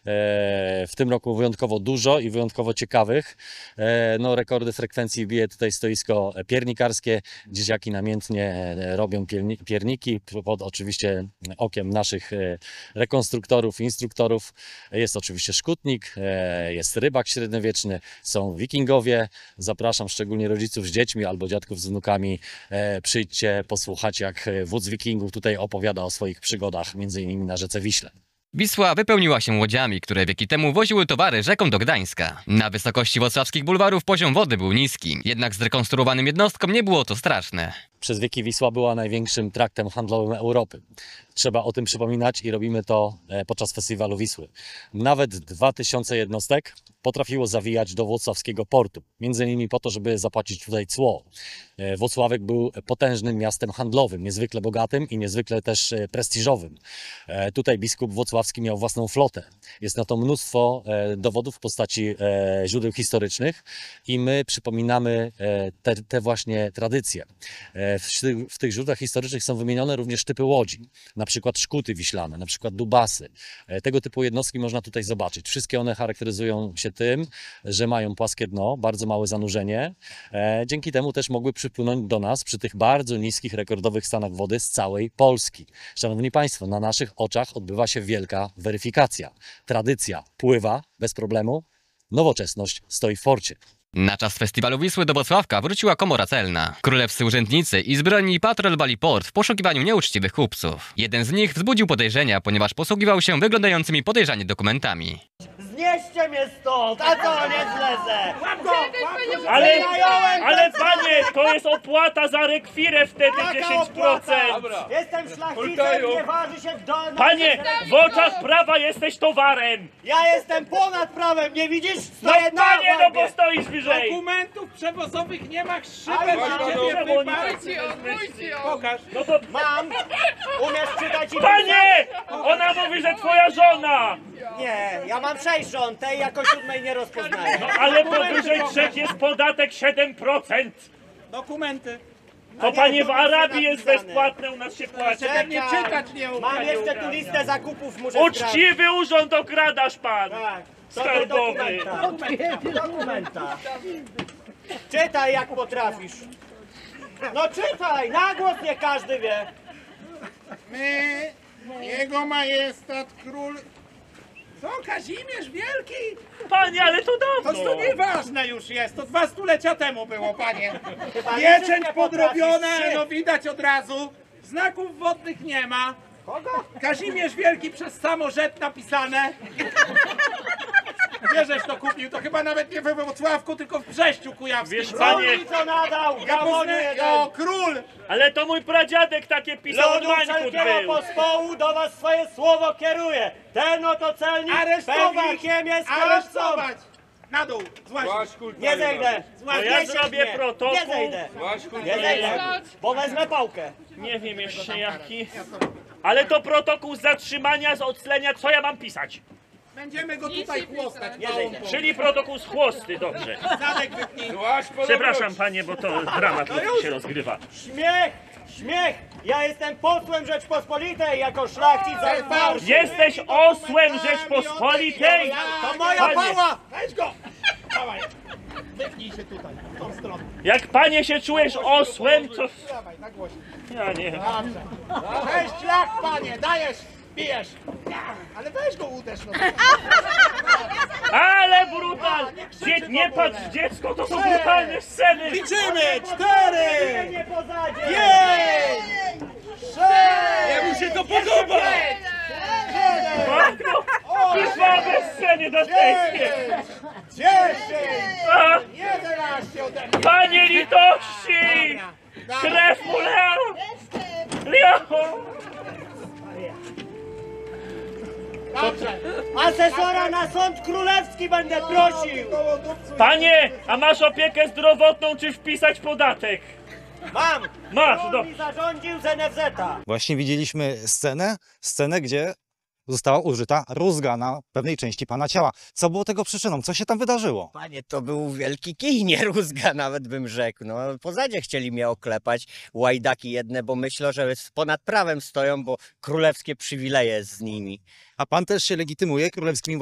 w tym roku wyjątkowo dużo i wyjątkowo ciekawych. No, rekordy frekwencji bije tutaj stoisko piernikarskie. Dzieciaki namiętnie robią pierniki pod oczywiście okiem naszych rekonstruktorów, instruktorów. Jest oczywiście szkutnik, jest rybak średniowieczny, są wikingowie. Zapraszam szczególnie rodziców z dziećmi albo dziadków z wnukami. Przyjdźcie, posłuchać, jak wódz wikingów tutaj opowiada o swoich przygodach, między innymi na rzece Wiśle. Wisła wypełniła się łodziami, które wieki temu woziły towary rzeką do Gdańska. Na wysokości wrocławskich bulwarów poziom wody był niski, jednak zrekonstruowanym jednostkom nie było to straszne. Przez wieki Wisła była największym traktem handlowym Europy. Trzeba o tym przypominać i robimy to podczas festiwalu Wisły. Nawet 2000 jednostek potrafiło zawijać do włocławskiego portu. Między innymi po to, żeby zapłacić tutaj cło. Włocławek był potężnym miastem handlowym, niezwykle bogatym i niezwykle też prestiżowym. Tutaj biskup włocławski miał własną flotę. Jest na to mnóstwo dowodów w postaci źródeł historycznych i my przypominamy te właśnie tradycje. W tych źródłach historycznych są wymienione również typy łodzi, na przykład szkuty wiślane, na przykład dubasy. Tego typu jednostki można tutaj zobaczyć. Wszystkie one charakteryzują się tym, że mają płaskie dno, bardzo małe zanurzenie. Dzięki temu też mogły przypłynąć do nas przy tych bardzo niskich, rekordowych stanach wody z całej Polski. Szanowni Państwo, na naszych oczach odbywa się wielka weryfikacja. Tradycja pływa bez problemu, nowoczesność stoi w forcie. Na czas festiwalu Wisły do Wrocławka wróciła komora celna. Królewscy urzędnicy i zbrojni patrolowali port w poszukiwaniu nieuczciwych kupców. Jeden z nich wzbudził podejrzenia, ponieważ posługiwał się wyglądającymi podejrzanie dokumentami. Znieście mnie stąd, a co, nie zlezę! Ale panie, to jest opłata za rekwirę wtedy 10%. Jestem szlachcicem, nie waży się w dolnym... Panie, w oczach prawa jesteś towarem. Ja jestem ponad prawem, nie widzisz? No Stoję na panie, no warbie. bo stoisz wyżej. Dokumentów przewozowych nie ma, Ale szybę mam. na ciebie wypadł. Pokaż. No to Mam, umiesz czytać i panie, ona mówi, że twoja żona. pisać? Nie, ja mam 6 żon, tej jako 7 nie rozpoznaję. No ale powyżej 3 jest podatek 7%. Dokumenty. To nie, panie to w nic Arabii nie jest napisane. bezpłatne, u nas się płaci. Czekaj, nie czytać nie Mam umiem. jeszcze tu listę zakupów, muszę sprawdzić. Uczciwy urząd okradasz pan. Tak, to Skarbowy. dokumenta. Czytaj jak potrafisz. No czytaj, na głos nie każdy wie. My, jego majestat król... Co, Kazimierz Wielki? Panie, ale to To dawno. nieważne już jest, to 2 stulecia temu było, panie. Chyba Pieczęć nie podrobiona, potrafisz. no widać od razu. Znaków wodnych nie ma. Kogo? Kazimierz Wielki przez samorzet napisane. Gdzie żeś to kupił? To chyba nawet nie we Wrocławku, tylko w Brześciu Kujawskim. Wiesz, panie, Król mi co nadał, Ja gamoniu poznę, jeden. o, król! ale to mój pradziadek takie pisał, od Ludu Mańkut wszelkiego był. pospołu do was swoje słowo kieruje. Ten oto celnik Aresztować! pewnikiem jest krawcą. Aresztować! Na dół, złaź. Nie zejdę. No ja Nie zrobię siedź mnie. protokół. Nie zejdę. Nie zejdę, bo wezmę pałkę. Nie wiem jeszcze jaki. Ale to protokół zatrzymania, z oclenia, co ja mam pisać? Będziemy go tutaj chłostać. Nie małą zejdę. połowę. Czyli protokół z chłosty, dobrze. Zadek wypnij. Przepraszam panie, bo to dramat się rozgrywa. Śmiech! Śmiech! Ja jestem posłem Rzeczpospolitej jako szlachcic z Warszy. Jesteś osłem Rzeczpospolitej? To moja Panie. pała! Weź go! Dawaj. Wypnij się tutaj, w tą stronę. Jak panie się czujesz osłem, to... Dawaj, na głośno. Ja nie. Dobrze. 6 lat, panie, dajesz, bijesz. Ale weź go uderz, no. Ale brutal! Nie patrz dziecko, to są brutalne sceny! Liczymy! 4! Nie pozadzie! 5! 6! Jemu się to podoba! Krwawe sceny do tej 10! A, 11 ode mnie. panie litości! Krew mu lał! Dobrze. Asesora na sąd królewski będę prosił! Panie, a masz opiekę zdrowotną, czy wpisać podatek? Mam! Masz, Król dobrze. mi zarządził z NFZ-a. Właśnie widzieliśmy scenę, gdzie została użyta rózga na pewnej części pana ciała. Co było tego przyczyną? Co się tam wydarzyło? Panie, to był wielki kij, nie rózga nawet bym rzekł. No, pozadzie chcieli mnie oklepać, łajdaki jedne, bo myślą, że ponad prawem stoją, bo królewskie przywileje z nimi. A pan też się legitymuje królewskimi